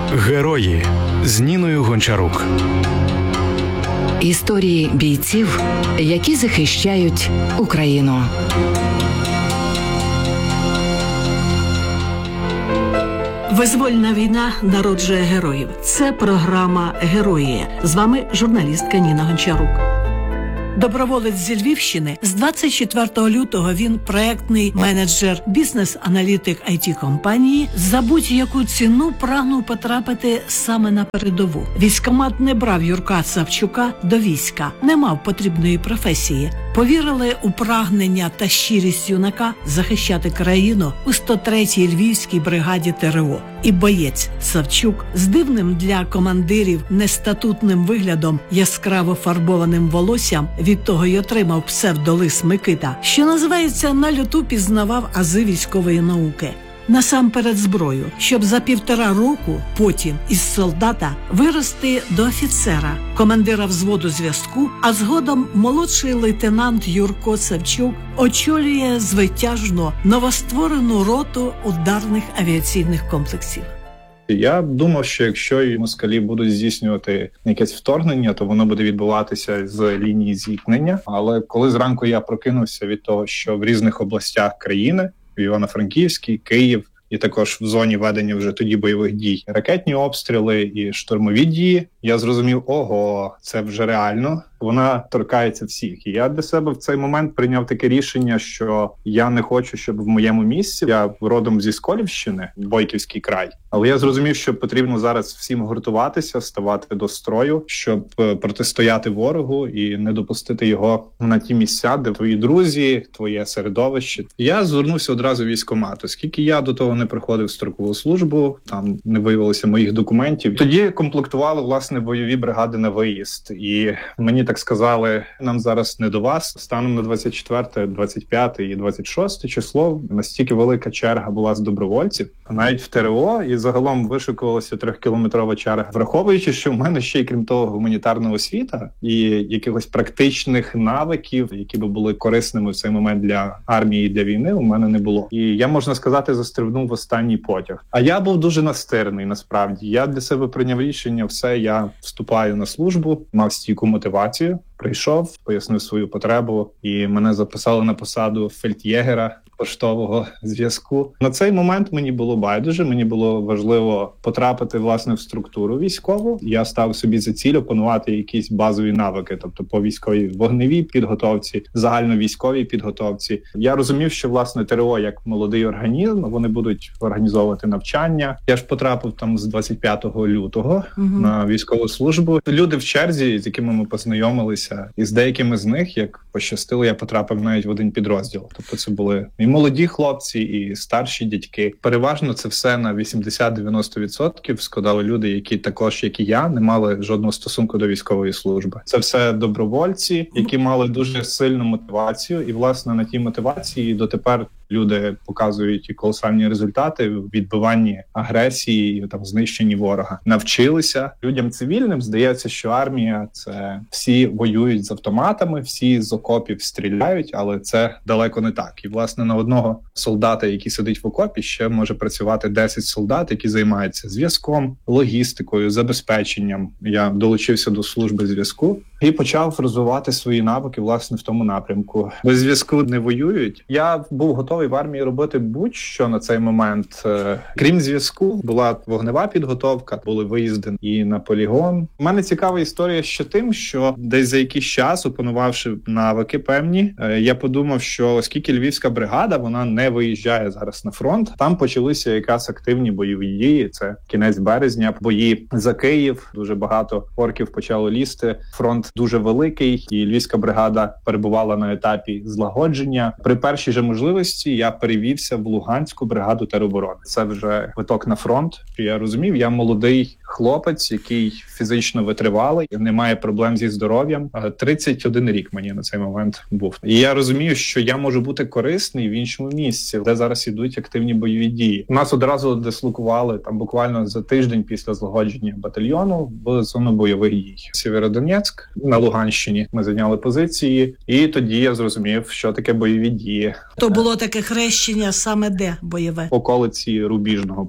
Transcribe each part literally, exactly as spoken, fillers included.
Герої з Ніною Гончарук. Історії бійців, які захищають Україну. Визвольна війна народжує героїв. Це програма «Герої». З вами журналістка Ніна Гончарук. Доброволець зі Львівщини. З двадцять четвертого лютого він проектний менеджер, бізнес-аналітик ай ті-компанії. За будь-яку ціну прагнув потрапити саме на передову. Військкомат не брав Юрка Савчука до війська, не мав потрібної професії. Повірили у прагнення та щирість юнака захищати країну у сто третій Львівській бригаді те ер о. І боєць Савчук з дивним для командирів нестатутним виглядом, яскраво фарбованим волоссям, від того й отримав псевдолис Микита, що називається, на люту пізнавав ази військової науки. Насамперед зброю, щоб за півтора року потім із солдата вирости до офіцера, командира взводу зв'язку, а згодом молодший лейтенант Юрко Савчук очолює звитяжну новостворену роту ударних авіаційних комплексів. Я думав, що якщо і москалі будуть здійснювати якесь вторгнення, то воно буде відбуватися з лінії зіткнення. Але коли зранку я прокинувся від того, що в різних областях країни, в Івано-Франківській, Київ, і також в зоні ведення вже тоді бойових дій, ракетні обстріли і штурмові дії, я зрозумів, ого, це вже реально. Вона торкається всіх. І я для себе в цей момент прийняв таке рішення, що я не хочу, щоб в моєму місці, я родом зі Сколівщини, Бойківський край, але я зрозумів, що потрібно зараз всім гуртуватися, ставати до строю, щоб протистояти ворогу і не допустити його на ті місця, де твої друзі, твоє середовище. Я звернувся одразу в військкомат, оскільки я до того не проходив строкову службу, там не виявилося моїх документів. Тоді комплектували, власне, бойові бригади на виїзд. І мені так сказали, нам зараз не до вас. Станом на двадцять четверте, двадцять п'яте і двадцять шосте число настільки велика черга була з добровольців, навіть в те ер о, і загалом вишикувалася трьохкілометрова черга. Враховуючи, що в мене ще й, крім того, гуманітарна освіта і якихось практичних навиків, які би були корисними в цей момент для армії і для війни, у мене не було. І я, можна сказати, застрибнув в останній потяг. А я був дуже настирний, насправді. Я для себе прийняв рішення, все, я вступаю на службу, мав стійку мотивацію, прийшов, пояснив свою потребу, і мене записали на посаду фельд'єгера поштового зв'язку. На цей момент мені було байдуже, мені було важливо потрапити, власне, в структуру військову. Я став собі за ціль опанувати якісь базові навики, тобто по військовій вогневій підготовці, загальновійськовій підготовці. Я розумів, що, власне, те ер о як молодий організм, вони будуть організовувати навчання. Я ж потрапив там з двадцять п'ятого лютого угу. на військову службу. Люди в черзі, з якими ми познайомилися, і з деякими з них, як пощастило, я потрапив навіть в один підрозділ. Тобто це були і молоді хлопці, і старші дядьки. Переважно це все на вісімдесят-дев'яносто відсотків складали люди, які також, як і я, не мали жодного стосунку до військової служби. Це все добровольці, які мали дуже сильну мотивацію, і, власне, на тій мотивації дотепер люди показують і колосальні результати в відбиванні агресії і там знищенні ворога. Навчилися. Людям цивільним здається, що армія – це всі воюють з автоматами, всі з окопів стріляють, але це далеко не так. І, власне, на одного солдата, який сидить в окопі, ще може працювати десять солдат, які займаються зв'язком, логістикою, забезпеченням. Я долучився до служби зв'язку і почав розвивати свої навики, власне, в тому напрямку. Без зв'язку не воюють. Я був готовий в армії робити будь-що на цей момент. Крім зв'язку, була вогнева підготовка, були виїзди і на полігон. У мене цікава історія ще тим, що десь за якийсь час, опанувавши навики певні, я подумав, що оскільки Львівська бригада, вона не виїжджає зараз на фронт, там почалися якраз активні бойові дії. Це кінець березня, бої за Київ, дуже багато орків почало лізти. Фронт дуже великий, і Львівська бригада перебувала на етапі злагодження. При першій же можливості я перевівся в Луганську бригаду тероборони. Це вже квиток на фронт. Я розумів, я молодий хлопець, який фізично витривалий, не має проблем зі здоров'ям. тридцять один рік мені на цей момент був. І я розумію, що я можу бути корисний в іншому місці, де зараз ідуть активні бойові дії. Нас одразу дислокували там буквально за тиждень після злагодження батальйону в зону бойових дій. Сєвєродонецьк на Луганщині. Ми зайняли позиції, і тоді я зрозумів, що таке бойові дії. То було таке хрещення саме де бойове? Околиці Рубіжного були.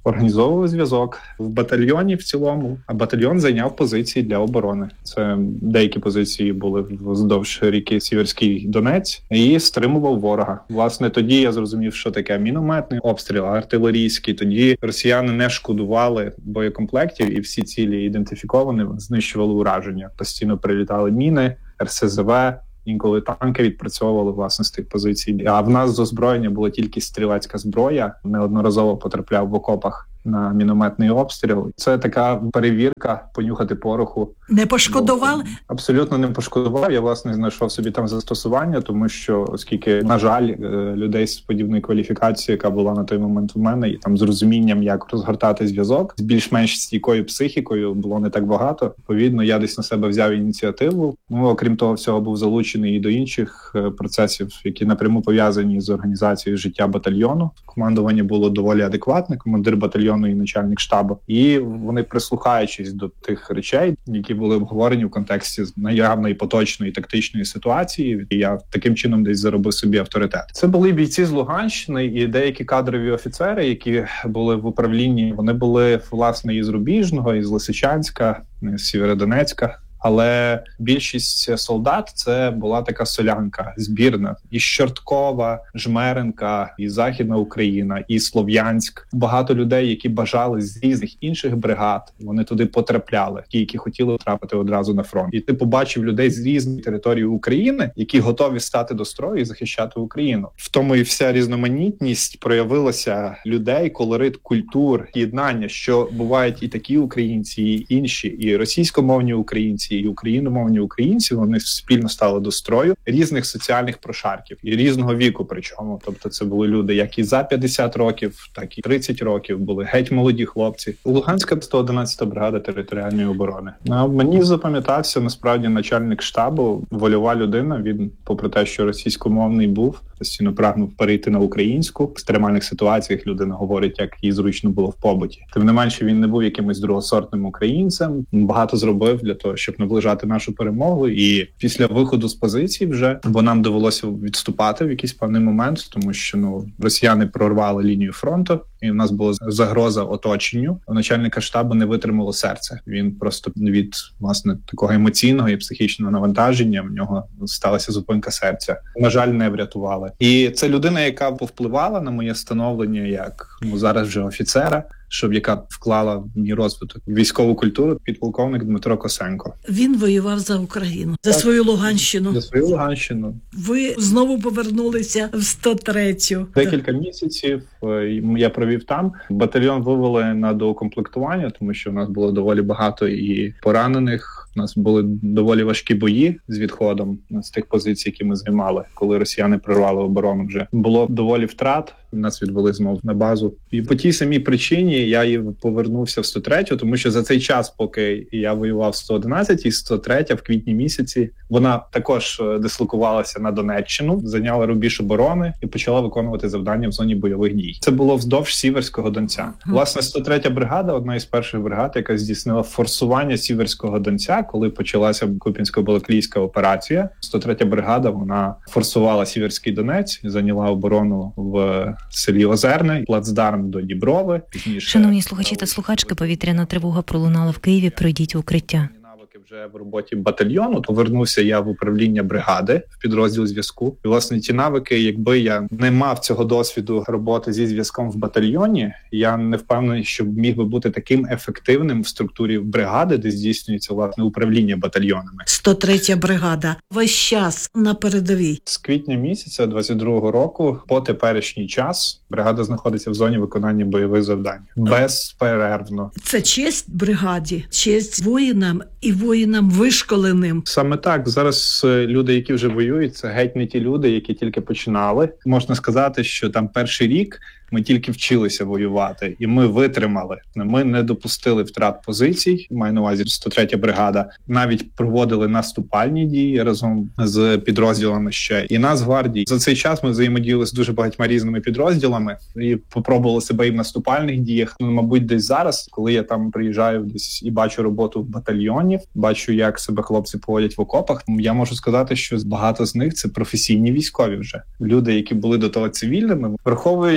організовували зв'язок в батальйоні в цілому, а батальйон зайняв позиції для оборони. Це деякі позиції були вздовж ріки Сіверський Донець і стримував ворога. Власне, тоді я зрозумів, що таке мінометний обстріл, артилерійський. Тоді росіяни не шкодували боєкомплектів і всі цілі ідентифіковані, знищували ураження. Постійно прилітали міни, ер ес зе ве, інколи танки відпрацьовували, власне, з тих позицій. А в нас з озброєння була тільки стрілецька зброя. Неодноразово потрапляв в окопах на мінометний обстріл. Це така перевірка, понюхати пороху. Не пошкодували? Абсолютно не пошкодував. Я, власне, знайшов собі там застосування, тому що, оскільки, на жаль, людей з подібною кваліфікацією, яка була на той момент у мене, і там з розумінням, як розгортати зв'язок, з більш-менш стійкою психікою було не так багато. Відповідно, я десь на себе взяв ініціативу. Ну, окрім того всього, був залучений і до інших процесів, які напряму пов'язані з організацією життя батальйону. Командування було доволі адекватне, командир батальйону і начальник штабу. І вони, прислухаючись до тих речей, які були обговорені в контексті наявної поточної тактичної ситуації, і я таким чином десь заробив собі авторитет. Це були бійці з Луганщини і деякі кадрові офіцери, які були в управлінні. Вони були, власне, із Рубіжного, із Лисичанська, з Сєвєродонецька. Але більшість солдат – це була така солянка збірна. І Чорткова, Жмеринка, і Західна Україна, і Слов'янськ. Багато людей, які бажали з різних інших бригад, вони туди потрапляли. Ті, які хотіли потрапити одразу на фронт. І ти побачив людей з різних територій України, які готові стати до строю і захищати Україну. В тому і вся різноманітність проявилася людей, колорит культур, єднання, що бувають і такі українці, і інші, і російськомовні українці, і україномовні українці, вони спільно стали до строю різних соціальних прошарків і різного віку причому. Тобто це були люди як і за п'ятдесят років, так і тридцять років, були геть молоді хлопці. Луганська сто одинадцята бригада територіальної оборони. А мені запам'ятався насправді начальник штабу, вольова людина. Він, попри те, що російськомовний був, постійно прагнув перейти на українську. В екстремальних ситуаціях людина говорить, як їй зручно було в побуті. Тим не менше, він не був якимось другосортним українцем. Багато зробив для того, щоб наближати нашу перемогу. І після виходу з позицій вже, бо нам довелося відступати в якийсь певний момент, тому що ну росіяни прорвали лінію фронту, і в нас була загроза оточенню. У начальника штабу не витримало серце. Він просто від, власне, такого емоційного і психічного навантаження в нього сталася зупинка серця. На жаль, не врятували. І це людина, яка повпливала на моє становлення як ну зараз вже офіцера, щоб яка вклала в мій розвиток військову культуру, підполковник Дмитро Косенко. Він воював за Україну, за так, свою Луганщину. За свою Луганщину. Ви знову повернулися в сто третю. Декілька місяців я провів там. Батальйон вивели на доукомплектування, тому що в нас було доволі багато і поранених. У нас були доволі важкі бої з відходом з тих позицій, які ми займали, коли росіяни прорвали оборону вже. Було доволі втрат, нас відвели знову на базу. І по тій самій причині я і повернувся в сто третю, тому що за цей час, поки я воював в сто одинадцятій, сто третя в квітні місяці, вона також дислокувалася на Донеччину, зайняла рубіж оборони і почала виконувати завдання в зоні бойових дій. Це було вздовж Сіверського Донця. Власне, сто третя бригада, одна із перших бригад, яка здійснила форсування Сіверського Донця, коли почалася Куп'янсько-Балаклійська операція. сто третя бригада, вона форсувала Сіверський Донець, зайняла оборону в селі Озерне, плацдарм до Діброви. Пізніше... Шановні слухачі та слухачки, повітряна тривога пролунала в Києві, пройдіть в укриття. Вже в роботі батальйону, повернувся я в управління бригади, в підрозділ зв'язку. І, власне, ті навики, якби я не мав цього досвіду роботи зі зв'язком в батальйоні, я не впевнений, що міг би бути таким ефективним в структурі бригади, де здійснюється, власне, управління батальйонами. сто третя бригада. Весь час на передовій. З квітня місяця двадцять другого року по теперішній час бригада знаходиться в зоні виконання бойових завдань. Безперервно. Це честь бригаді, честь воїнам і воїнам вишколеним. Саме так. Зараз люди, які вже воюють, це геть не ті люди, які тільки починали. Можна сказати, що там перший рік ми тільки вчилися воювати, і ми витримали. Ми не допустили втрат позицій, маю на увазі сто третя бригада. Навіть проводили наступальні дії разом з підрозділами ще. І Нацгвардії. За цей час ми взаємодіяли з дуже багатьма різними підрозділами і попробували себе і в наступальних діях. Ну, мабуть, десь зараз, коли я там приїжджаю десь і бачу роботу в батальйоні, бачу, як себе хлопці поводять в окопах, я можу сказати, що багато з них – це професійні військові вже. Люди, які були до того цивільними, враховуючи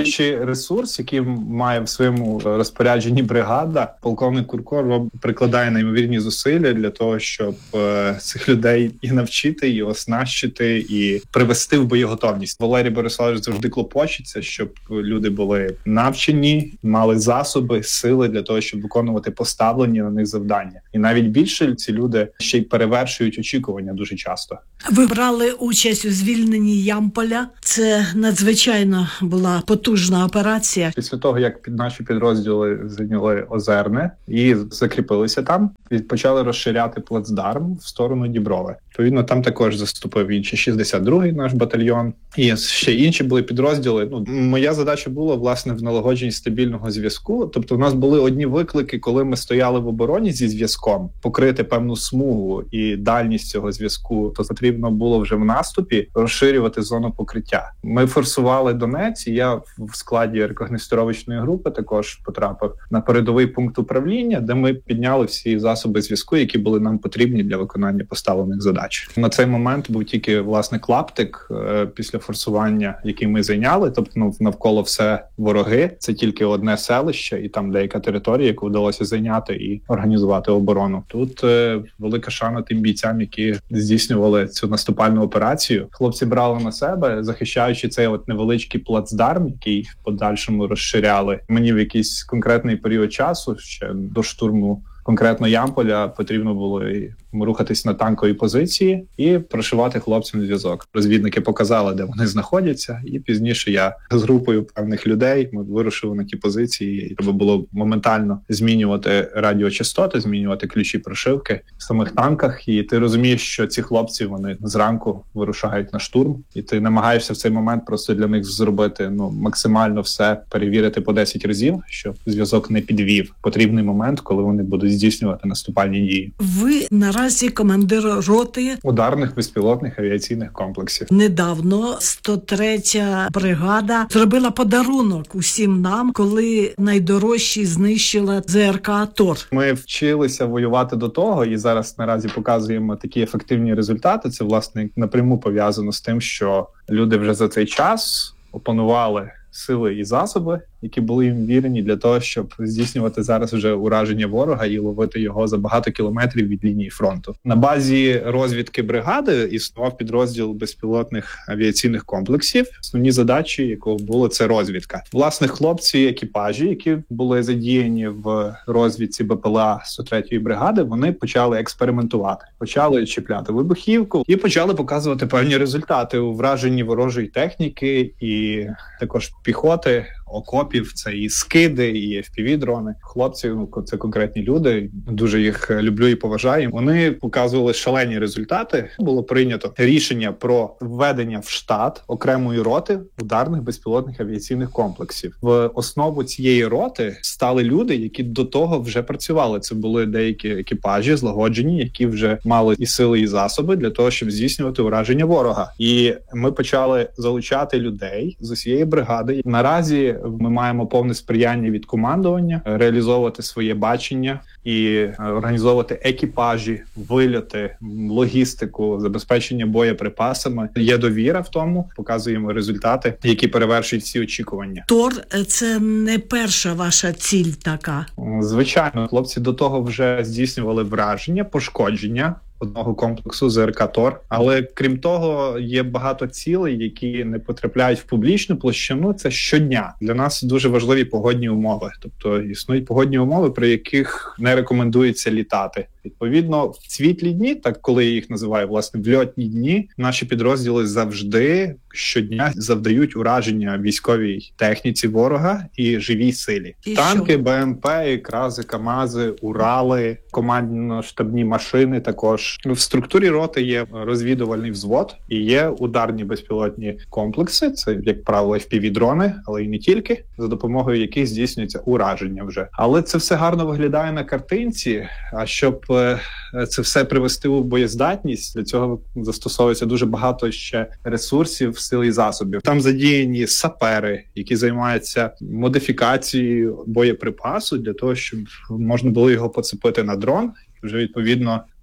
ресурс, який має в своєму розпорядженні бригада. Полковник Курко роб... прикладає неймовірні зусилля для того, щоб е, цих людей і навчити, і оснащити, і привести в боєготовність. Валерій Бориславович завжди клопочеться, щоб люди були навчені, мали засоби, сили для того, щоб виконувати поставлені на них завдання. І навіть більше ці люди ще й перевершують очікування дуже часто. Ви брали участь у звільненні Ямполя. Це надзвичайно була потужна операція. Після того, як під наші підрозділи зайняли Озерне і закріпилися там, почали розширяти плацдарм в сторону Діброви. Відповідно, там також заступив інший шістдесят другий наш батальйон. І ще інші були підрозділи. Ну, моя задача була, власне, в налагодженні стабільного зв'язку. Тобто, в нас були одні виклики, коли ми стояли в обороні зі зв'язком, покрити певну смугу і дальність цього зв'язку, то потрібно було вже в наступі розширювати зону покриття. Ми форсували Донець, і я в складі рекогностировочної групи також потрапив на передовий пункт управління, де ми підняли всі засоби зв'язку, які були нам потрібні для виконання поставлених задач. На цей момент був тільки, власне, клаптик е, після форсування, який ми зайняли, тобто ну, навколо все вороги. Це тільки одне селище і там деяка територія, яку вдалося зайняти і організувати оборону. Тут е, велика шана тим бійцям, які здійснювали цю наступальну операцію. Хлопці брали на себе, захищаючи цей от невеличкий плацдарм, який в подальшому розширяли. Мені в якийсь конкретний період часу, ще до штурму конкретно Ямполя, потрібно було і рухатись на танкові позиції і прошивати хлопцям зв'язок. Розвідники показали, де вони знаходяться, і пізніше я з групою певних людей ми вирушили на ті позиції. І треба було моментально змінювати радіочастоти, змінювати ключі прошивки в самих танках. І ти розумієш, що ці хлопці, вони зранку вирушають на штурм, і ти намагаєшся в цей момент просто для них зробити ну максимально все, перевірити по десять разів, щоб зв'язок не підвів потрібний момент, коли вони будуть здійснювати наступальні дії. Ви наразі командир роти ударних безпілотних авіаційних комплексів. Недавно сто третя бригада зробила подарунок усім нам, коли найдорожчі знищила ЗРК «Тор». Ми вчилися воювати до того, і зараз наразі показуємо такі ефективні результати. Це, власне, напряму пов'язано з тим, що люди вже за цей час опанували сили і засоби, які були їм вірені для того, щоб здійснювати зараз вже ураження ворога і ловити його за багато кілометрів від лінії фронту. На базі розвідки бригади існував підрозділ безпілотних авіаційних комплексів. Основні задачі, якого було, це розвідка. Власне, хлопці, екіпажі, які були задіяні в розвідці БПЛА сто третьої бригади, вони почали експериментувати. Почали чіпляти вибухівку і почали показувати певні результати у враженні ворожої техніки і також піхоти, окопів, це і скиди, і еф пі ві-дрони. Хлопці, ну, це конкретні люди, дуже їх люблю і поважаю. Вони показували шалені результати. Було прийнято рішення про введення в штат окремої роти ударних безпілотних авіаційних комплексів. В основу цієї роти стали люди, які до того вже працювали. Це були деякі екіпажі злагоджені, які вже мали і сили, і засоби для того, щоб здійснювати ураження ворога. І ми почали залучати людей з усієї бригади. Наразі ми маємо повне сприяння від командування, реалізовувати своє бачення і організовувати екіпажі, вильоти, логістику, забезпечення боєприпасами. Є довіра в тому, показуємо результати, які перевершують всі очікування. «Тор» – це не перша ваша ціль така? Звичайно, хлопці до того вже здійснювали враження, пошкодження одного комплексу ЗРК «Тор». Але крім того, є багато цілей, які не потрапляють в публічну площину. Це щодня. Для нас дуже важливі погодні умови. Тобто існують погодні умови, при яких не рекомендується літати. Відповідно, в світлі дні, так коли я їх називаю, власне, в льотні дні, наші підрозділи завжди щодня завдають ураження військовій техніці ворога і живій силі. І танки, що? Б М П, КРАЗи, КАМАЗи, Урали, командно-штабні машини також. В структурі роти є розвідувальний взвод і є ударні безпілотні комплекси. Це, як правило, еф пі ві-дрони, але і не тільки, за допомогою яких здійснюється ураження вже. Але це все гарно виглядає на картинці, а щоб це все привести у боєздатність, для цього застосовується дуже багато ще ресурсів, сил і засобів. Там задіяні сапери, які займаються модифікацією боєприпасу для того, щоб можна було його поцепити на дрон, вже відповідно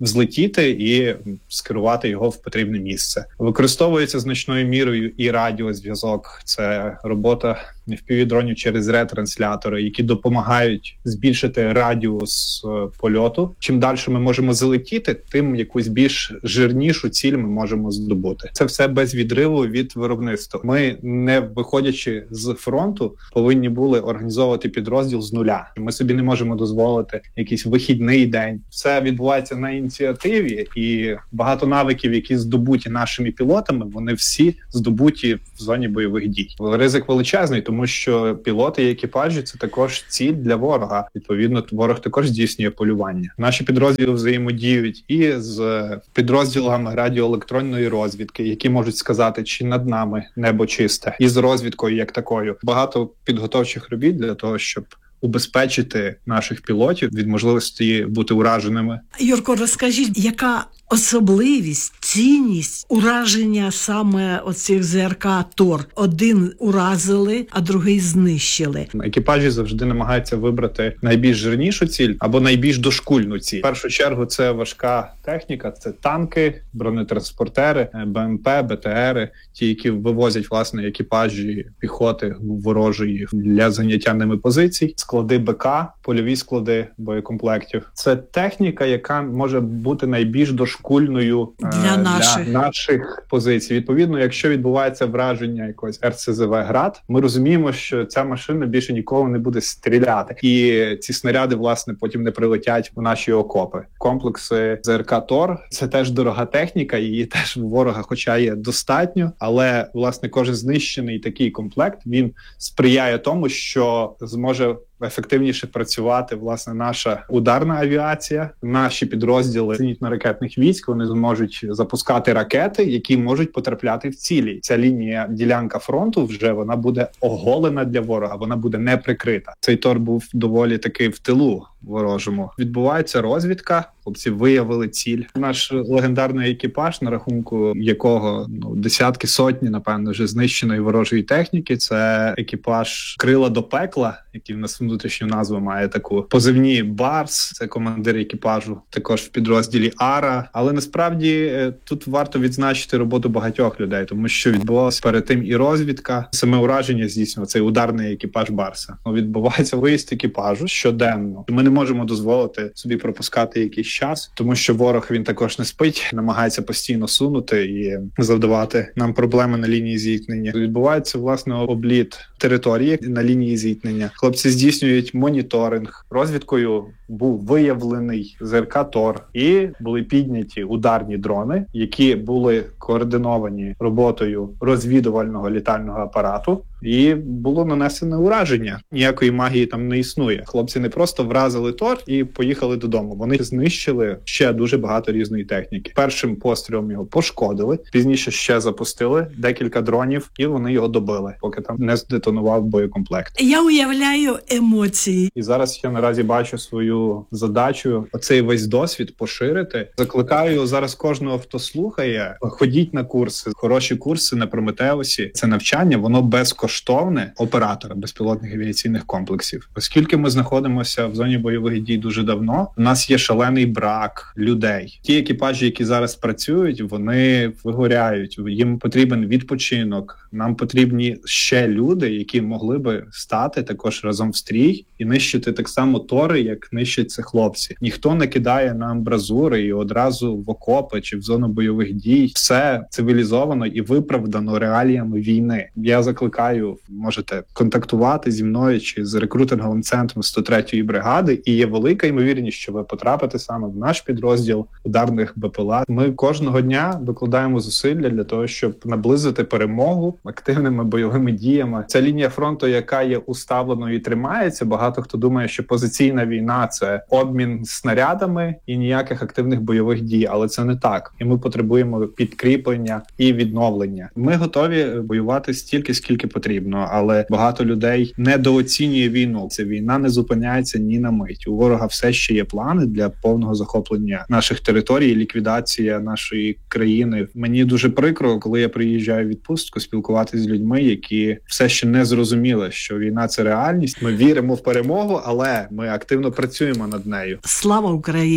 взлетіти і скерувати його в потрібне місце. Використовується значною мірою і радіозв'язок. Це робота впівдронів через ретранслятори, які допомагають збільшити радіус польоту. Чим далі ми можемо залетіти, тим якусь більш жирнішу ціль ми можемо здобути. Це все без відриву від виробництва. Ми, не виходячи з фронту, повинні були організовувати підрозділ з нуля. Ми собі не можемо дозволити якийсь вихідний день. Все відбувається на ініціативі, і багато навиків, які здобуті нашими пілотами, вони всі здобуті в зоні бойових дій. Ризик величезний, тому що пілоти і екіпажі – це також ціль для ворога. Відповідно, ворог також здійснює полювання. Наші підрозділи взаємодіють і з підрозділами радіоелектронної розвідки, які можуть сказати, чи над нами небо чисте, і з розвідкою як такою. Багато підготовчих робіт для того, щоб убезпечити наших пілотів від можливості бути ураженими. Юрко, розкажіть, яка особливість, цінність ураження саме оцих ЗРК «Тор»? Один уразили, а другий знищили. Екіпажі завжди намагаються вибрати найбільш жирнішу ціль або найбільш дошкульну ціль. В першу чергу це важка техніка, це танки, бронетранспортери, БМП, БТРи, ті, які вивозять, власне, екіпажі піхоти ворожої для заняття ними позицій, склади БК, польові склади боєкомплектів. Це техніка, яка може бути найбільш дошкульною для, е, наших. для наших позицій. Відповідно, якщо відбувається враження якогось ер це зе ве «Град», ми розуміємо, що ця машина більше ніколи не буде стріляти. І ці снаряди, власне, потім не прилетять в наші окопи. Комплекси ЗРК «Тор» – це теж дорога техніка, її теж у ворога хоча є достатньо, але, власне, кожен знищений такий комплект, він сприяє тому, що зможе ефективніше працювати, власне, наша ударна авіація, наші підрозділи зенітно-ракетних військ, вони зможуть запускати ракети, які можуть потрапляти в цілі. Ця лінія, ділянка фронту вже вона буде оголена для ворога, вона буде не прикрита. Цей «Тор» був доволі таки в тилу ворожому. Відбувається розвідка, хлопці виявили ціль. Наш легендарний екіпаж, на рахунку якого ну, десятки, сотні, напевно, вже знищеної ворожої техніки, це екіпаж «Крила до пекла», який в нас внутрішню назву має таку. Позивні «Барс», це командир екіпажу, також в підрозділі «Ара». Але насправді тут варто відзначити роботу багатьох людей, тому що відбувалося перед тим і розвідка, саме ураження здійснював цей ударний екіпаж «Барса». Відбувається виїзд екіпажу щоденно. Ми не можемо дозволити собі пропускати якийсь час, тому що ворог, він також не спить, намагається постійно сунути і завдавати нам проблеми на лінії зіткнення. Відбувається, власне, обліт території на лінії зіткнення. Хлопці здійснюють моніторинг. Розвідкою був виявлений ЗРК «Тор» і були підняті ударні дрони, які були координовані роботою розвідувального літального апарату, і було нанесено ураження. Ніякої магії там не існує. Хлопці не просто вразили «Тор» і поїхали додому. Вони знищили ще дуже багато різної техніки. Першим пострілом його пошкодили, пізніше ще запустили декілька дронів, і вони його добили, поки там не здетонував боєкомплект. Я уявляю емоції. І зараз я наразі бачу свою задачу оцей весь досвід поширити. Закликаю зараз кожного, хто слухає, ходіть на курси. Хороші курси на Прометеусі. Це навчання, воно безкоштовне оператора безпілотних авіаційних комплексів. Оскільки ми знаходимося в зоні бойових дій дуже давно, у нас є шалений брак людей. Ті екіпажі, які зараз працюють, вони вигоряють. Їм потрібен відпочинок. Нам потрібні ще люди, які могли би стати також разом в стрій і нищити так само «Тори», як нищать це хлопці. Ніхто не кидає на амбразури і одразу в окопи чи в зону бойових дій. Все цивілізовано і виправдано реаліями війни. Я закликаю, можете контактувати зі мною чи з рекрутинговим центром сто третьої бригади, і є велика ймовірність, що ви потрапите саме в наш підрозділ ударних БПЛА. Ми кожного дня докладаємо зусилля для того, щоб наблизити перемогу активними бойовими діями. Ця лінія фронту, яка є уставленою і тримається, багато хто думає, що позиційна війна – це обмін снарядами і ніяких активних бойових дій, але це не так. І ми потребуємо підкріплення і відновлення. Ми готові воювати стільки, скільки потрібно, але багато людей недооцінює війну. Ця війна не зупиняється ні на мить. У ворога все ще є плани для повного захоплення наших територій, ліквідація нашої країни. Мені дуже прикро, коли я приїжджаю в відпустку, спілкуватися з людьми, які все ще не зрозуміли, що війна – це реальність. Ми віримо в перемогу, але ми активно працюємо над нею. Слава Україні!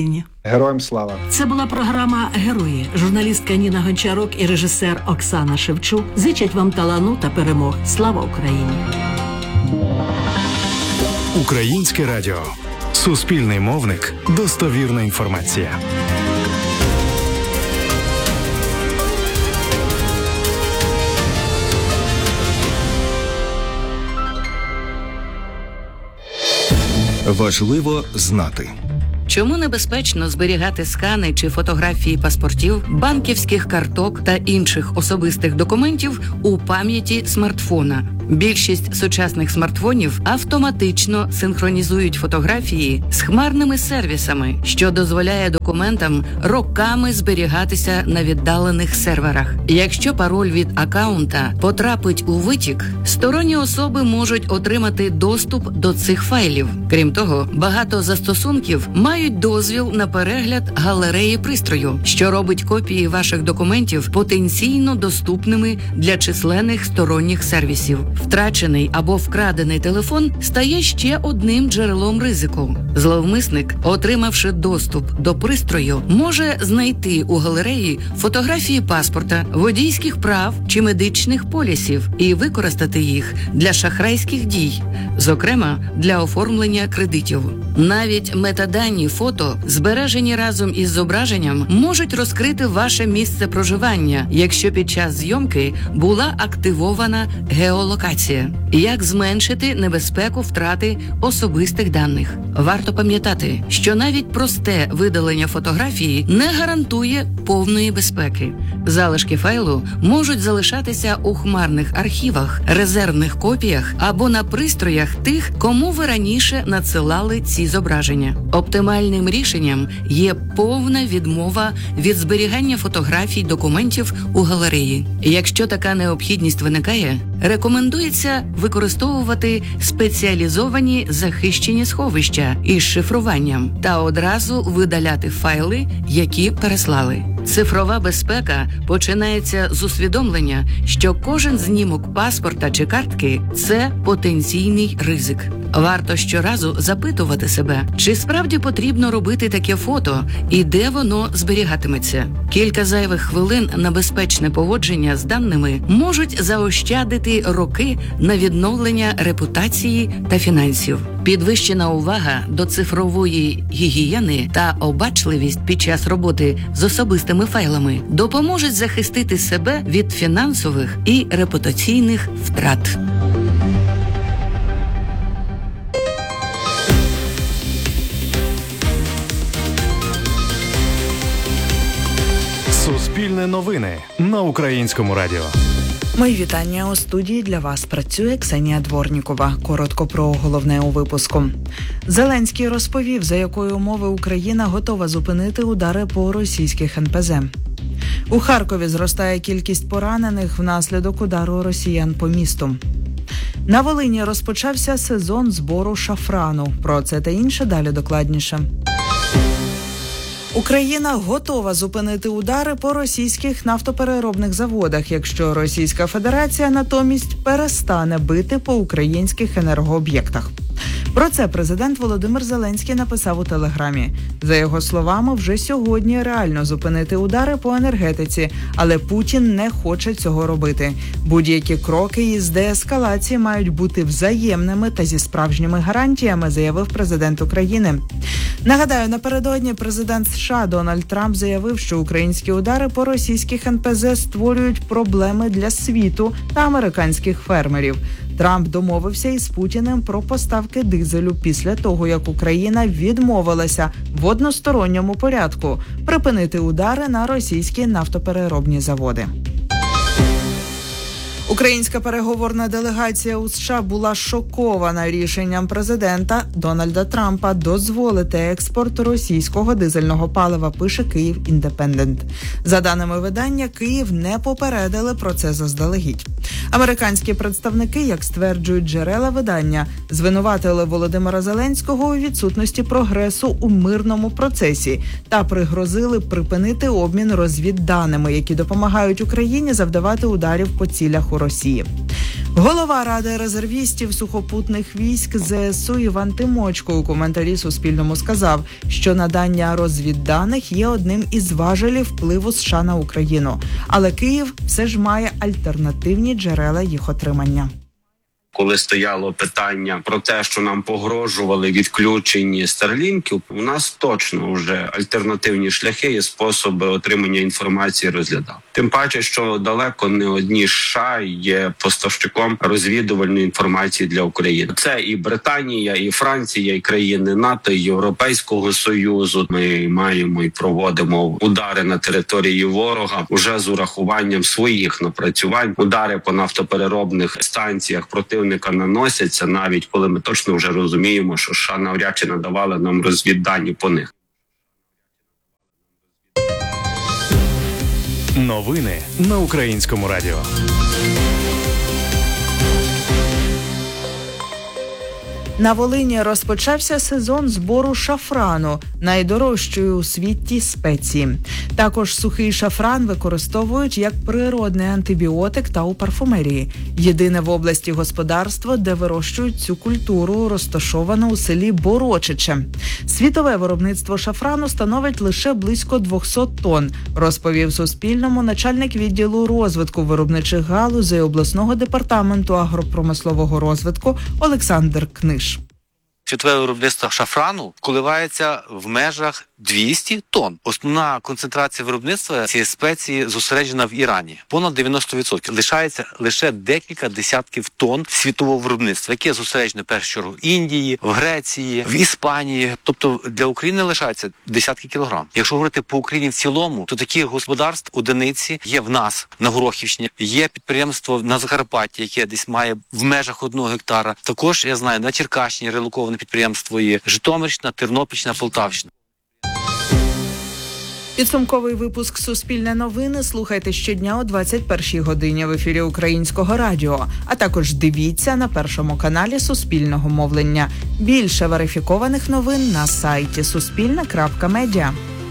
Героям слава! Це була програма «Герої». Журналістка Ніна Гончарук і режисер Оксана Шевчук зичать вам талану та перемог. Слава Україні! Українське радіо. Суспільний мовник. Достовірна інформація. Важливо знати. Чому небезпечно зберігати скани чи фотографії паспортів, банківських карток та інших особистих документів у пам'яті смартфона? Більшість сучасних смартфонів автоматично синхронізують фотографії з хмарними сервісами, що дозволяє документам роками зберігатися на віддалених серверах. Якщо пароль від акаунта потрапить у витік, сторонні особи можуть отримати доступ до цих файлів. Крім того, багато застосунків мають дозвіл на перегляд галереї пристрою, що робить копії ваших документів потенційно доступними для численних сторонніх сервісів. Втрачений або вкрадений телефон стає ще одним джерелом ризику. Зловмисник, отримавши доступ до пристрою, може знайти у галереї фотографії паспорта, водійських прав чи медичних полісів і використати їх для шахрайських дій, зокрема для оформлення кредитів. Навіть метадані фото, збережені разом із зображенням, можуть розкрити ваше місце проживання, якщо під час зйомки була активована геолокація. Як зменшити небезпеку втрати особистих даних? Варто пам'ятати, що навіть просте видалення фотографії не гарантує повної безпеки. Залишки файлу можуть залишатися у хмарних архівах, резервних копіях або на пристроях тих, кому ви раніше надсилали ці зображення. Оптимальним рішенням є повна відмова від зберігання фотографій документів у галереї. Якщо така необхідність виникає, рекомендується використовувати спеціалізовані захищені сховища із шифруванням та одразу видаляти файли, які переслали. Цифрова безпека починається з усвідомлення, що кожен знімок паспорта чи картки – це потенційний ризик. Варто щоразу запитувати себе, чи справді потрібно робити таке фото і де воно зберігатиметься. Кілька зайвих хвилин на безпечне поводження з даними можуть заощадити роки на відновлення репутації та фінансів. Підвищена увага до цифрової гігієни та обачливість під час роботи з особистими файлами допоможуть захистити себе від фінансових і репутаційних втрат. Суспільне новини на Українському радіо. Мої вітання. У студії для вас працює Ксенія Дворнікова. Коротко про головне у випуску. Зеленський розповів, за якої умови Україна готова зупинити удари по російських ен пе зет. У Харкові зростає кількість поранених внаслідок удару росіян по місту. На Волині розпочався сезон збору шафрану. Про це та інше далі докладніше. Україна готова зупинити удари по російських нафтопереробних заводах, якщо Російська Федерація натомість перестане бити по українських енергооб'єктах. Про це президент Володимир Зеленський написав у Телеграмі. За його словами, вже сьогодні реально зупинити удари по енергетиці, але Путін не хоче цього робити. Будь-які кроки із деескалації мають бути взаємними та зі справжніми гарантіями, заявив президент України. Нагадаю, напередодні президент США Дональд Трамп заявив, що українські удари по російських ен пе зет створюють проблеми для світу та американських фермерів. Трамп домовився із Путіним про поставки дизелю після того, як Україна відмовилася в односторонньому порядку припинити удари на російські нафтопереробні заводи. Українська переговорна делегація у США була шокована рішенням президента Дональда Трампа дозволити експорт російського дизельного палива, пише Київ Індепендент. За даними видання, Київ не попередили про це заздалегідь. Американські представники, як стверджують джерела видання, звинуватили Володимира Зеленського у відсутності прогресу у мирному процесі та пригрозили припинити обмін розвідданими, які допомагають Україні завдавати ударів по цілях у Росії. Голова Ради резервістів сухопутних військ ЗСУ Іван Тимочко у коментарі Суспільному сказав, що надання розвідданих є одним із важелів впливу США на Україну. Але Київ все ж має альтернативні джерела їх отримання. Коли стояло питання про те, що нам погрожували відключені старлінків, у нас точно вже альтернативні шляхи і способи отримання інформації розглядав. Тим паче, що далеко не одні США є поставщиком розвідувальної інформації для України. Це і Британія, і Франція, і країни НАТО, і Європейського Союзу. Ми маємо і проводимо удари на території ворога уже з урахуванням своїх напрацювань. Удари по нафтопереробних станціях противника наносяться, навіть коли ми точно вже розуміємо, що США навряд чи надавали нам розвіддані по них. Новини на Українському радіо. На Волині розпочався сезон збору шафрану, найдорожчої у світі спеції. Також сухий шафран використовують як природний антибіотик та у парфумерії. Єдине в області господарство, де вирощують цю культуру, розташовано у селі Борочиче. Світове виробництво шафрану становить лише близько двісті тонн, розповів Суспільному начальник відділу розвитку виробничих галузей обласного департаменту агропромислового розвитку Олександр Книж. Світове виробництво шафрану коливається в межах двісті тонн. Основна концентрація виробництва цієї спеції зосереджена в Ірані. Понад дев'яносто відсотків. Лишається лише декілька десятків тонн світового виробництва, яке зосереджене в першу чергу в Індії, в Греції, в Іспанії. Тобто для України лишається десятки кілограм. Якщо говорити по Україні в цілому, то таких господарств одиниці є в нас на Горохівщині. Є підприємство на Закарпатті, яке десь має в межах одного гектара. Також, я знаю, на Черкащині релоковане підприємство є. Житомирщина, Тернопільщина, Полтавщина. Підсумковий випуск «Суспільне новини» слухайте щодня о двадцять першій годині в ефірі Українського радіо, а також дивіться на першому каналі Суспільного мовлення. Більше верифікованих новин на сайті суспільне крапка медіа.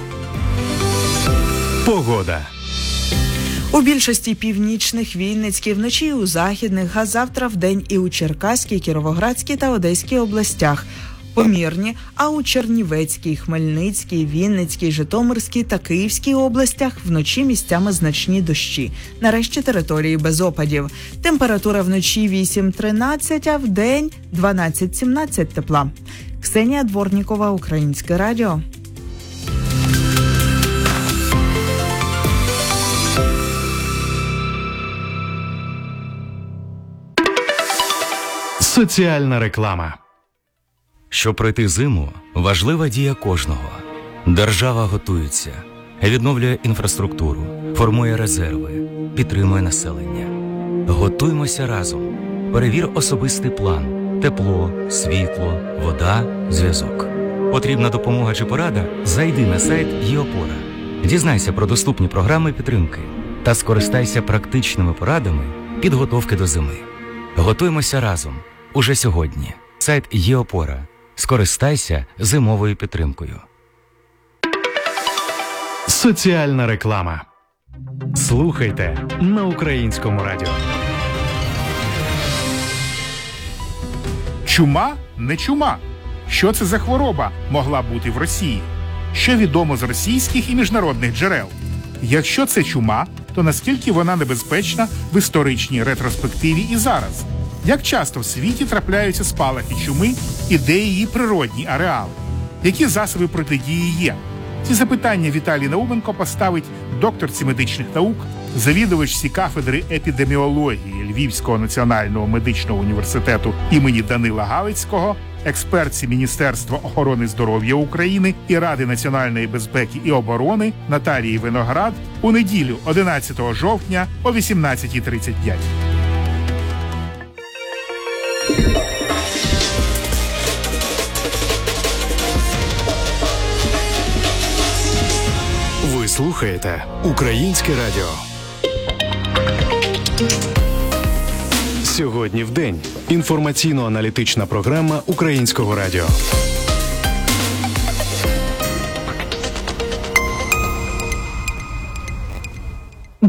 Погода. У більшості північних, Вінницькій, вночі і у західних, а завтра вдень і у Черкаській, Кіровоградській та Одеській областях. Помірні, а у Чернівецькій, Хмельницькій, Вінницькій, Житомирській та Київській областях вночі місцями значні дощі. Нарешті території без опадів. Температура вночі вісім тринадцять, а вдень дванадцять сімнадцять тепла. Ксенія Дворнікова, Українське радіо. Соціальна реклама. Щоб пройти зиму, важлива дія кожного. Держава готується, відновлює інфраструктуру, формує резерви, підтримує населення. Готуймося разом. Перевір особистий план. Тепло, світло, вода, зв'язок. Потрібна допомога чи порада? Зайди на сайт ЄОпора. Дізнайся про доступні програми підтримки та скористайся практичними порадами підготовки до зими. Готуймося разом. Уже сьогодні. Сайт ЄОпора. Скористайся зимовою підтримкою. Соціальна реклама. Слухайте на Українському радіо. Чума не чума. Що це за хвороба могла бути в Росії? Що відомо з російських і міжнародних джерел? Якщо це чума, то наскільки вона небезпечна в історичній ретроспективі і зараз? Як часто в світі трапляються спалахи чуми і де її природні ареали? Які засоби протидії є? Ці запитання Віталій Науменко поставить докторці медичних наук, завідувачці кафедри епідеміології Львівського національного медичного університету імені Данила Галицького, експертці Міністерства охорони здоров'я України і Ради національної безпеки і оборони Наталії Виноград у неділю одинадцятого жовтня о вісімнадцятій тридцять п'ять. Ви слухаєте Українське радіо. Сьогодні в день. Інформаційно-аналітична програма Українського радіо.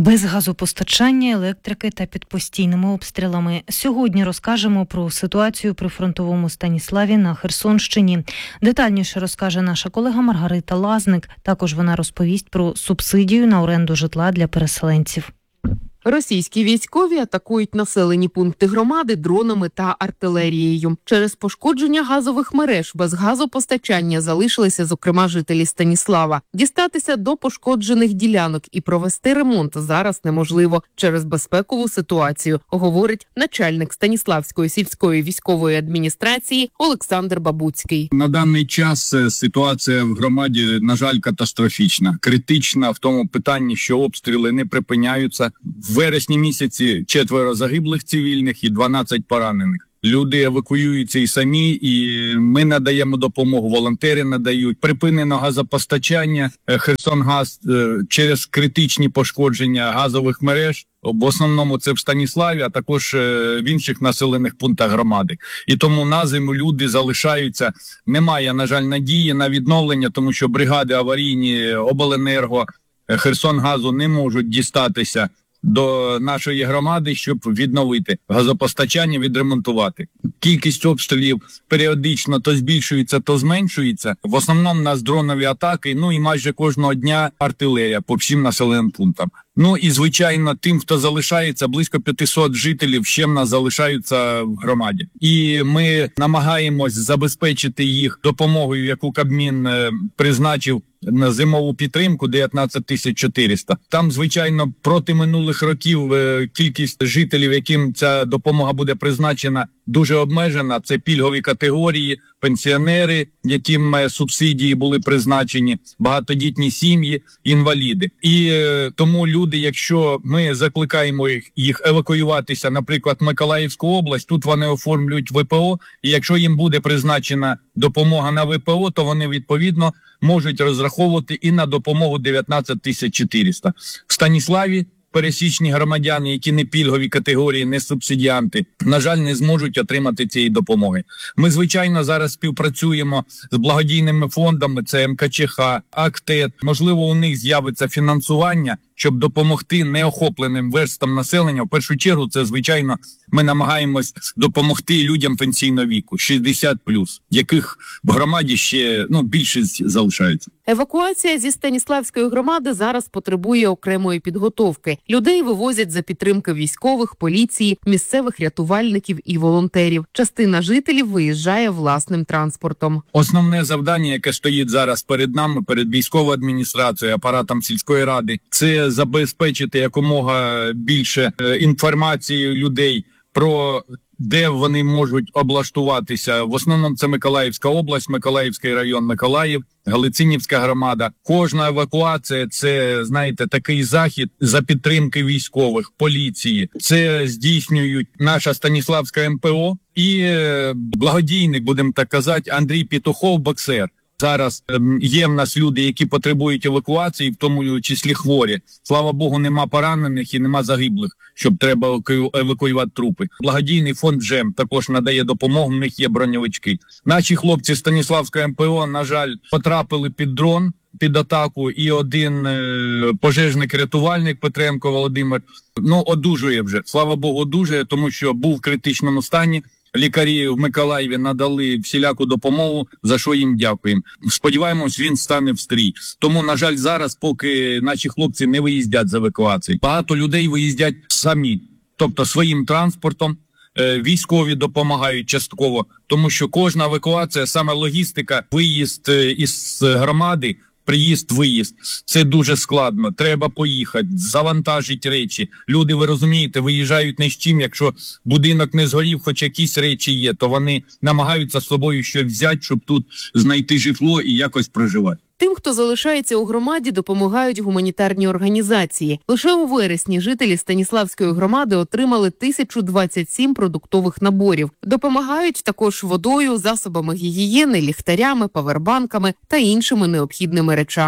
Без газопостачання, електрики та під постійними обстрілами. Сьогодні розкажемо про ситуацію при фронтовому Станіславі на Херсонщині. Детальніше розкаже наша колега Маргарита Лазник. Також вона розповість про субсидію на оренду житла для переселенців. Російські військові атакують населені пункти громади дронами та артилерією. Через пошкодження газових мереж без газопостачання залишилися, зокрема, жителі Станіслава. Дістатися до пошкоджених ділянок і провести ремонт зараз неможливо через безпекову ситуацію, говорить начальник Станіславської сільської військової адміністрації Олександр Бабуцький. На даний час ситуація в громаді, на жаль, катастрофічна. Критична в тому питанні, що обстріли не припиняються. В вересні місяці четверо загиблих цивільних і дванадцять поранених. Люди евакуюються і самі, і ми надаємо допомогу, волонтери надають. Припинено газопостачання, Херсонгаз через критичні пошкодження газових мереж. В основному це в Станіславі, а також в інших населених пунктах громади. І тому на зиму люди залишаються. Немає, на жаль, надії на відновлення, тому що бригади аварійні, обленерго, Херсонгазу не можуть дістатися до нашої громади, щоб відновити газопостачання, відремонтувати. Кількість обстрілів періодично то збільшується, то зменшується. В основному у нас дронові атаки, ну і майже кожного дня артилерія по всім населеним пунктам. Ну і, звичайно, тим, хто залишається, близько п'ятсот жителів ще в нас залишаються в громаді. І ми намагаємось забезпечити їх допомогою, яку Кабмін призначив на зимову підтримку дев'ятнадцять тисяч чотириста. Там, звичайно, проти минулих років кількість жителів, яким ця допомога буде призначена, дуже обмежена. Це пільгові категорії, пенсіонери, яким субсидії були призначені, багатодітні сім'ї, інваліди. І е, тому люди, якщо ми закликаємо їх, їх евакуюватися, наприклад, в Миколаївську область, тут вони оформлюють В П О, і якщо їм буде призначена допомога на В П О, то вони, відповідно, можуть розраховувати і на допомогу дев'ятнадцять тисяч чотириста. В Станіславі пересічні громадяни, які не пільгові категорії, не субсидіанти, на жаль, не зможуть отримати цієї допомоги. Ми, звичайно, зараз співпрацюємо з благодійними фондами, це М К Ч Х, АКТЕТ. Можливо, у них з'явиться фінансування, щоб допомогти неохопленим верстам населення. В першу чергу, це, звичайно, ми намагаємось допомогти людям пенсійного віку, шістдесят плюс, яких в громаді ще, ну, більшість залишається. Евакуація зі Станіславської громади зараз потребує окремої підготовки. Людей вивозять за підтримки військових, поліції, місцевих рятувальників і волонтерів. Частина жителів виїжджає власним транспортом. Основне завдання, яке стоїть зараз перед нами, перед військовою адміністрацією, апаратом сільської ради, це забезпечити якомога більше інформації людей про де вони можуть облаштуватися. В основному це Миколаївська область, Миколаївський район, Миколаїв, Галицинівська громада. Кожна евакуація – це, знаєте, такий захід за підтримки військових, поліції. Це здійснюють наша Станіславська М П О і благодійник, будемо так казати, Андрій Петухов, боксер. Зараз є в нас люди, які потребують евакуації, в тому числі хворі. Слава Богу, нема поранених і нема загиблих, щоб треба евакуювати трупи. Благодійний фонд «Джем» також надає допомогу, в них є броньовички. Наші хлопці Станіславської М П О, на жаль, потрапили під дрон, під атаку, і один е, пожежник-рятувальник Петренко Володимир, ну, одужує вже. Слава Богу, одужує, тому що був в критичному стані. Лікарі в Миколаєві надали всіляку допомогу, за що їм дякуємо. Сподіваємось, він стане в стрій. Тому, на жаль, зараз, поки наші хлопці не виїздять з евакуації, багато людей виїздять самі, тобто своїм транспортом. Військові допомагають частково, тому що кожна евакуація, саме логістика, виїзд із громади, приїзд, виїзд. Це дуже складно. Треба поїхати, завантажити речі. Люди, ви розумієте, виїжджають не з чим. Якщо будинок не згорів, хоч якісь речі є, то вони намагаються з собою щось взяти, щоб тут знайти житло і якось проживати. Тим, хто залишається у громаді, допомагають гуманітарні організації. Лише у вересні жителі Станіславської громади отримали тисячу двадцять сім продуктових наборів. Допомагають також водою, засобами гігієни, ліхтарями, павербанками та іншими необхідними речами.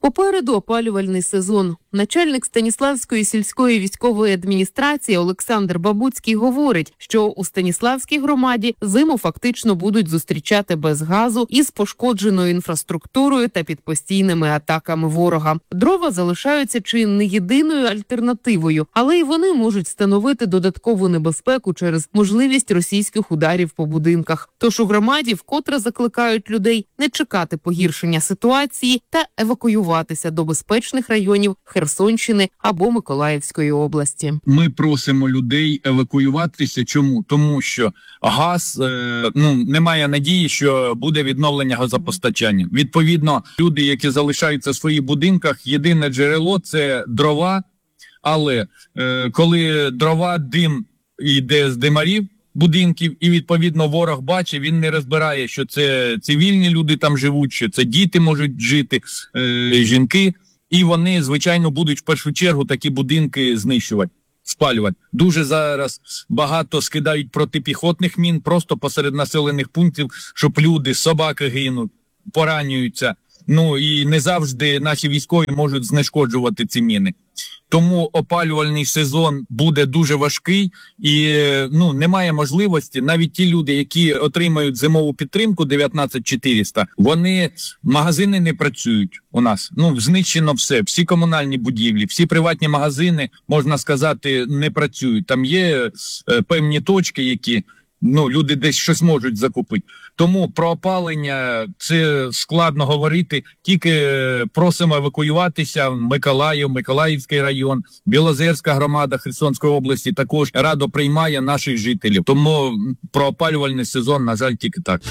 Попереду опалювальний сезон. Начальник Станіславської сільської військової адміністрації Олександр Бабуцький говорить, що у Станіславській громаді зиму фактично будуть зустрічати без газу із пошкодженою інфраструктурою та під постійними атаками ворога. Дрова залишаються чи не єдиною альтернативою, але й вони можуть становити додаткову небезпеку через можливість російських ударів по будинках. Тож у громаді вкотре закликають людей не чекати погіршення ситуації та евакуюватися до безпечних районів Херсонщини або Миколаївської області. Ми просимо людей евакуюватися. Чому? Тому що газ, е, ну, немає надії, що буде відновлення газопостачання. Відповідно, люди, які залишаються в своїх будинках, єдине джерело – це дрова. Але е, коли дрова, дим йде з димарів будинків, і відповідно ворог бачить, він не розбирає, що це цивільні люди там живуть, що це діти можуть жити, е, жінки. І вони, звичайно, будуть в першу чергу такі будинки знищувати, спалювати. Дуже зараз багато скидають протипіхотних мін просто посеред населених пунктів, щоб люди, собаки гинуть, поранюються. Ну і не завжди наші військові можуть знешкоджувати ці міни. Тому опалювальний сезон буде дуже важкий і ну немає можливості. Навіть ті люди, які отримають зимову підтримку дев'ятнадцять чотириста, вони, магазини не працюють у нас. Ну, знищено все, всі комунальні будівлі, всі приватні магазини, можна сказати, не працюють. Там є е, певні точки, які ну, люди десь щось можуть закупити. Тому про опалення це складно говорити. Тільки просимо евакуюватися. Миколаїв, Миколаївський район, Білозерська громада Херсонської області також радо приймає наших жителів. Тому про опалювальний сезон, на жаль, тільки так.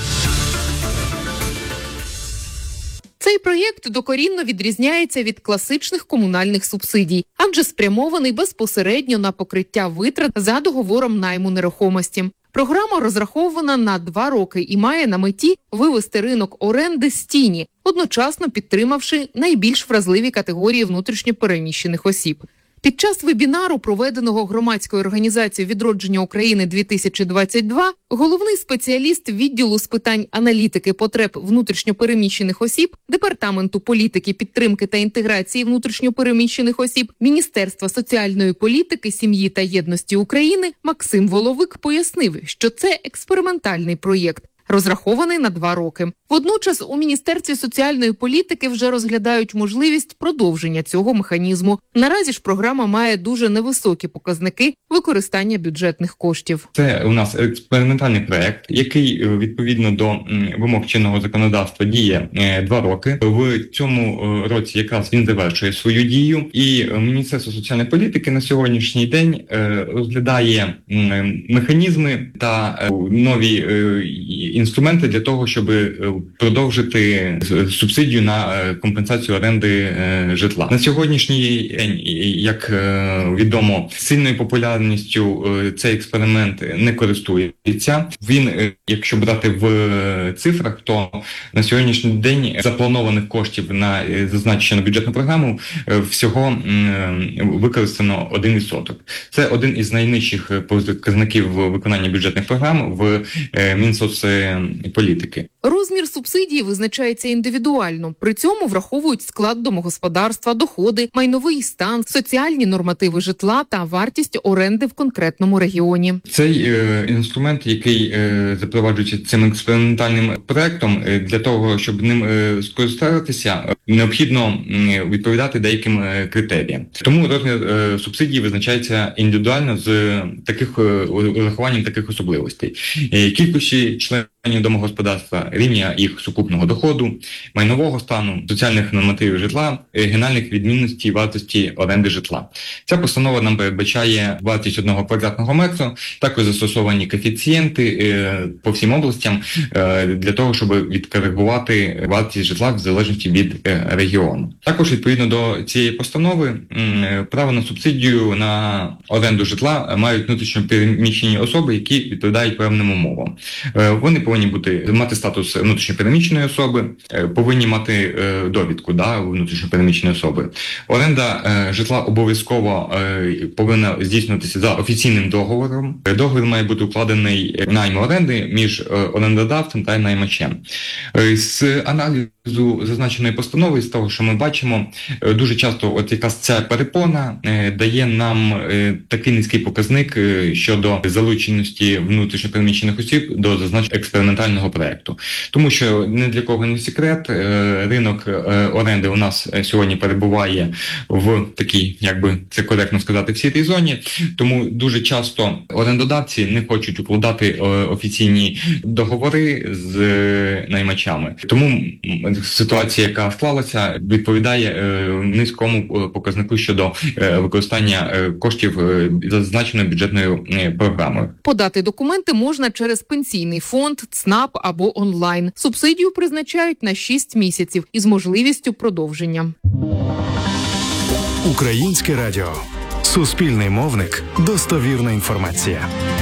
Цей проєкт докорінно відрізняється від класичних комунальних субсидій, адже спрямований безпосередньо на покриття витрат за договором найму нерухомості. Програма розрахована на два роки і має на меті вивести ринок оренди з тіні, одночасно підтримавши найбільш вразливі категорії внутрішньо переміщених осіб. Під час вебінару, проведеного громадською організацією «Відродження України дві тисячі двадцять два», головний спеціаліст відділу з питань аналітики потреб внутрішньопереміщених осіб Департаменту політики, підтримки та інтеграції внутрішньопереміщених осіб Міністерства соціальної політики, сім'ї та єдності України Максим Воловик пояснив, що це експериментальний проєкт, розрахований на два роки. Водночас у Міністерстві соціальної політики вже розглядають можливість продовження цього механізму. Наразі ж програма має дуже невисокі показники використання бюджетних коштів. Це у нас експериментальний проект, який відповідно до вимог чинного законодавства діє два роки. В цьому році якраз він завершує свою дію, і Міністерство соціальної політики на сьогоднішній день розглядає механізми та нові інструменти для того, щоб продовжити субсидію на компенсацію оренди житла. На сьогоднішній день, як відомо, сильною популярністю цей експеримент не користується. Він, якщо брати в цифрах, то на сьогоднішній день запланованих коштів на зазначену бюджетну програму всього використано один відсоток. Це один із найнижчих показників виконання бюджетних програм в Мінсоцполітики. Розмір субсидії визначається індивідуально. При цьому враховують склад домогосподарства, доходи, майновий стан, соціальні нормативи житла та вартість оренди в конкретному регіоні. Цей е, інструмент, який е, запроваджується цим експериментальним проектом, е, для того, щоб ним е, скористатися, необхідно е, відповідати деяким е, критеріям. Тому розмір е, субсидії визначається індивідуально з таких е, урахуванням таких особливостей. Е, кількості членів домогосподарства, рівня їх сукупного доходу, майнового стану, соціальних нормативів житла, регіональних відмінностей вартості оренди житла. Ця постанова нам передбачає вартість одного квадратного метру, також застосовані коефіцієнти е, по всім областям е, для того, щоб відкоригувати вартість житла в залежності від е, регіону. Також відповідно до цієї постанови е, право на субсидію на оренду житла мають внутрішньо переміщені особи, які відповідають певним умовам. Е, вони повинні бути мати статус внутрішньопереміщеної особи, повинні мати е, довідку да, внутрішньопереміщеної особи. Оренда е, житла обов'язково е, повинна здійснюватися за офіційним договором. Договір має бути укладений найму оренди між е, орендодавцем та наймачем. Е, з аналізу З зазначеної постанови, з того, що ми бачимо, дуже часто от якраз ця перепона е, дає нам е, такий низький показник е, щодо залученості внутрішньопереміщених осіб до зазначеного експериментального проекту. Тому що не для кого не секрет, е, ринок е, оренди у нас сьогодні перебуває в такій, як би це коректно сказати, в сірій зоні. Тому дуже часто орендодавці не хочуть укладати е, офіційні договори з е, наймачами. Тому ситуація, яка склалася, відповідає е, низькому показнику щодо е, використання е, коштів е, зазначеною бюджетною е, програмою. Подати документи можна через пенсійний фонд, ЦНАП або онлайн. Субсидію призначають на шість місяців із можливістю продовження. Українське радіо. Суспільний мовник. Достовірна інформація.